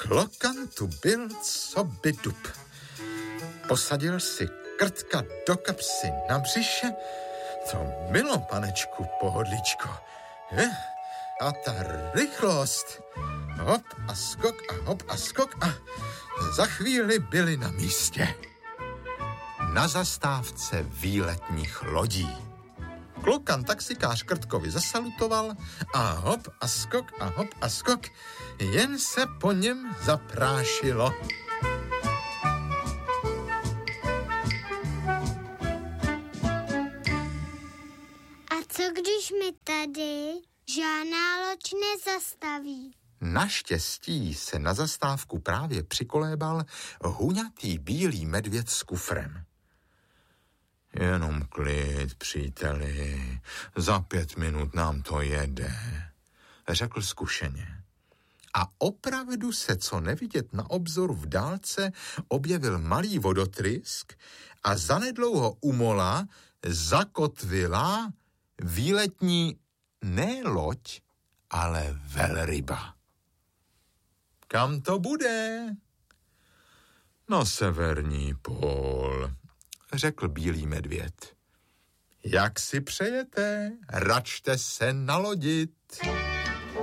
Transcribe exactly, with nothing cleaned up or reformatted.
Klokan tu byl, co by dub. Posadil si krtka do kapsy na břiše. To bylo, panečku, pohodličko. Je? A ta rychlost. Hop a skok a hop a skok a za chvíli byli na místě. Na zastávce výletních lodí. Klokan taxikář Krtkovi zasalutoval a hop a skok a hop a skok, jen se po něm zaprášilo. A co když mi tady žádná loď nezastaví? Naštěstí se na zastávku právě přikolébal huňatý bílý medvěd s kufrem. Jenom klid, příteli, za pět minut nám to jede, řekl zkušeně. A opravdu se co nevidět na obzoru v dálce objevil malý vodotrysk a zanedlouho u mola zakotvila výletní ne loď, ale velryba. Kam to bude? Na severní pól, řekl bílý medvěd. Jak si přejete, račte se nalodit.